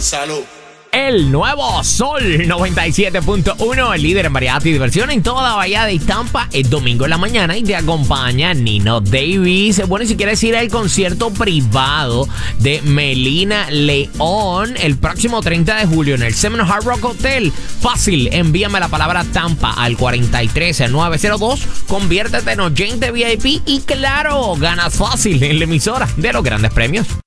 Salud. El nuevo Sol 97.1, el líder en variedad y diversión en toda Bahía de Tampa. Es domingo en la mañana y te acompaña Nino Davis. Bueno, y si quieres ir al concierto privado de Melina León el próximo 30 de julio en el Seminole Hard Rock Hotel, fácil, envíame la palabra Tampa al 43902, conviértete en oyente VIP y claro, ganas fácil en la emisora de los grandes premios.